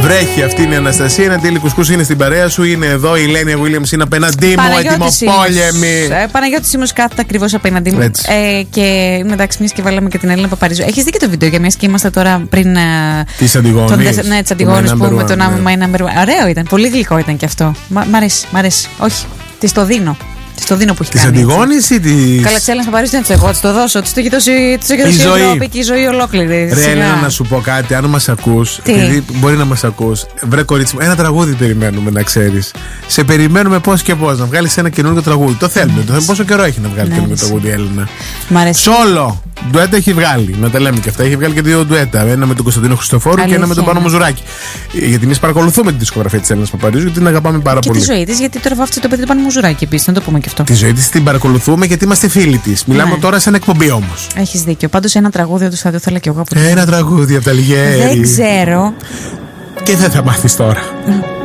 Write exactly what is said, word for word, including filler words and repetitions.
Βρέχει, αυτή είναι η Αναστασία. Είναι Τίλη Κουσκούς, είναι στην παρέα σου. Είναι εδώ η Λένια Williams, είναι απέναντί μου. Ετοιμοπόλεμη. Ε, Παναγιώτης Σίμος κάθεται ακριβώς απέναντί μου. Ε, και εντάξει, μια και βάλαμε και την Έλληνα Παπαρίζου. Έχεις δει και το βίντεο για μια και είμαστε τώρα πριν. Τη Αντιγόνη. Ναι, τη Αντιγόνη που με τον άμα είναι number one. Ωραίο ήταν, πολύ γλυκό ήταν και αυτό. Μ' αρέσει, μ' αρέσει. Όχι, τη το δίνω. Στο δίνω που έχει της κάνει. Της Αντιγόνης ή τη. Καλά, τη Έλληνα Παπαρίζου δεν τη εγώ, τη το δώσω. Τη το έχει δώσει η Ευρώπη και η ζωή ολόκληρη. Ρε, Έλενα, να σου πω κάτι, αν μας ακούς, επειδή μπορεί να μας ακούς, βρε κορίτσι μου, ένα τραγούδι περιμένουμε να ξέρεις. Σε περιμένουμε πώς και πώς να βγάλεις ένα καινούργιο τραγούδι. Το θέλουμε. Το θέλουμε. Πόσο καιρό έχει να βγάλει καινούργιο τραγούδι, Έλληνα. Μ' αρέσει. Σόλο! Ντουέτα έχει βγάλει. Να τα λέμε και αυτά. Έχει βγάλει και δύο ντουέτα. Ένα με τον Κωνσταντίνο Χριστοφόρου. Αλήθεια. Και ένα με τον Πάνο Μουζουράκη. Γιατί εμείς παρακολουθούμε τη δισκογραφία της Έλληνας Παπαρίζου γιατί την αγαπάμε πάρα και πολύ. Και τη ζωή της, γιατί τώρα βάφτισε το παιδί του Πάνου Μουζουράκη επίσης. Να το πούμε και αυτό. Τη ζωή της την παρακολουθούμε γιατί είμαστε φίλοι της. Μιλάμε ναι. τώρα σε ένα εκπομπή όμως. Έχεις δίκιο. Πάντως ένα τραγούδι του θα το ήθελα κι εγώ από Ένα τραγούδι από τα Λιγέρι. Δεν ξέρω. Και δεν θα μάθεις τώρα.